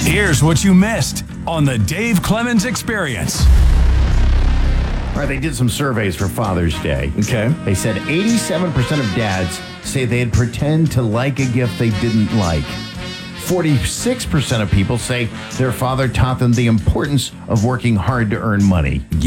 Here's what you missed on the Dave Clemens Experience. All right, they did some surveys for Father's Day. Okay. They said 87% of dads say they'd pretend to like a gift they didn't like. 46% of people say their father taught them the importance of working hard to earn money.